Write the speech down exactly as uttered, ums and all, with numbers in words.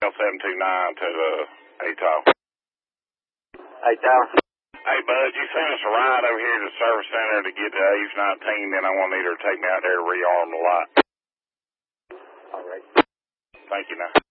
seven two nine to the A T O. Hey, Tyler. Hey, Bud, you sent us a ride over here to the service center to get the A's nineteen, then I want either to take me out there to rearm the lot. All right. Thank you now.